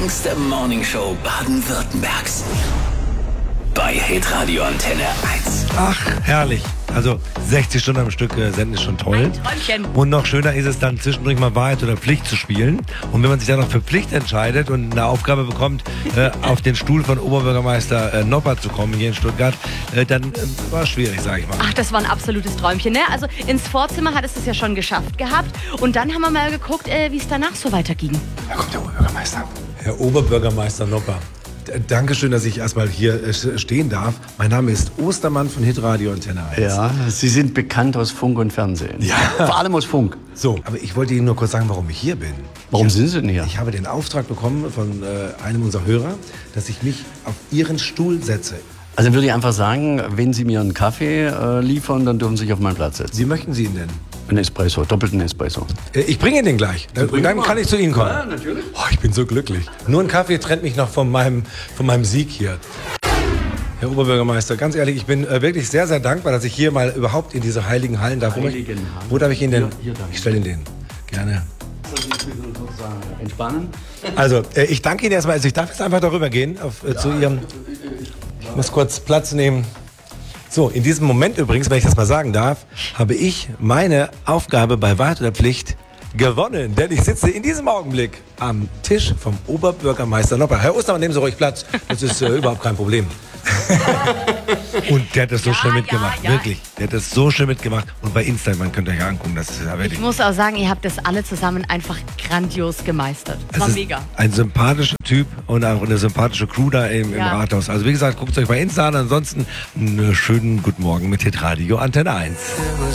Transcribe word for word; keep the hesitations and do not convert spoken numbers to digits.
längste Morningshow Baden-Württembergs. Bei Hitradio Antenne eins. Ach, herrlich. Also sechzig Stunden am Stück äh, senden ist schon toll. Ein Träumchen. Und noch schöner ist es dann zwischendurch mal Wahrheit oder Pflicht zu spielen. Und wenn man sich dann noch für Pflicht entscheidet und eine Aufgabe bekommt, äh, auf den Stuhl von Oberbürgermeister äh, Nopper zu kommen hier in Stuttgart, äh, dann äh, war es schwierig, sage ich mal. Ach, das war ein absolutes Träumchen, ne? Also ins Vorzimmer hat es es ja schon geschafft gehabt. Und dann haben wir mal geguckt, äh, wie es danach so weiterging. Da kommt der Oberbürgermeister. Herr Oberbürgermeister Nopper. D- Dankeschön, dass ich erstmal hier äh, stehen darf. Mein Name ist Ostermann von Hitradio Antenne eins. Ja, Sie sind bekannt aus Funk und Fernsehen. Ja. Vor allem aus Funk. So, aber ich wollte Ihnen nur kurz sagen, warum ich hier bin. Warum ich, sind Sie denn hier? Ich habe den Auftrag bekommen von äh, einem unserer Hörer, dass ich mich auf Ihren Stuhl setze. Also dann würde ich einfach sagen, wenn Sie mir einen Kaffee äh, liefern, dann dürfen Sie sich auf meinen Platz setzen. Wie möchten Sie ihn denn? Ein Espresso, doppelten Espresso. Äh, ich bringe ihn den gleich. Dann, dann kann ich zu Ihnen kommen. Ja, natürlich. Oh, ich bin so glücklich. Nur ein Kaffee trennt mich noch von meinem, von meinem Sieg hier. Herr Oberbürgermeister, ganz ehrlich, ich bin äh, wirklich sehr, sehr dankbar, dass ich hier mal überhaupt in diese heiligen Hallen darf. Heiligen Hallen. Wo darf ich ihn denn? Hier, hier darf ich ich. stelle ihn den. Gerne. Entspannen. Also, äh, ich danke Ihnen erstmal. Also, ich darf jetzt einfach darüber gehen auf, äh, zu Ihrem... Ich muss kurz Platz nehmen. So, in diesem Moment übrigens, wenn ich das mal sagen darf, habe ich meine Aufgabe bei Wahrheit oder Pflicht gewonnen. Denn ich sitze in diesem Augenblick am Tisch vom Oberbürgermeister Nopper. Herr Ostermann, nehmen Sie ruhig Platz. Das ist äh, überhaupt kein Problem. Und der hat das so Ja, schön ja, mitgemacht, ja. wirklich. Der hat das so schön mitgemacht. Und bei Instagram könnt ihr euch angucken, das ist ja Ich wirklich... muss auch sagen, ihr habt das alle zusammen einfach grandios gemeistert. Das war Es ist mega. ein sympathischer Typ und auch eine sympathische Crew da im, im Ja. Rathaus. Also wie gesagt, guckt euch bei Insta an. Ansonsten einen schönen guten Morgen mit Hitradio Antenne eins.